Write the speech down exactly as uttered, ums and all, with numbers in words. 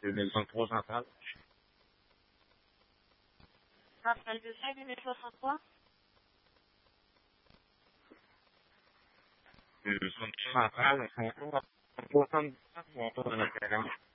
deux mille vingt-trois centrale. Centrale de cinq deux mille soixante-trois. deux mille vingt-trois centrale, soixante-dix-sept, mon tour de référence.